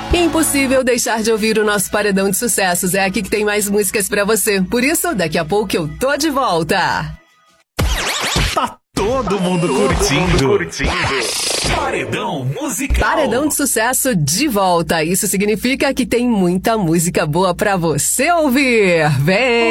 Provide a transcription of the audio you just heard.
Impossível deixar de ouvir o nosso Paredão de Sucessos. É aqui que tem mais músicas pra você. Por isso, daqui a pouco eu tô de volta. Tá todo mundo curtindo. Paredão musical. Paredão de Sucesso de volta. Isso significa que tem muita música boa pra você ouvir. Vem!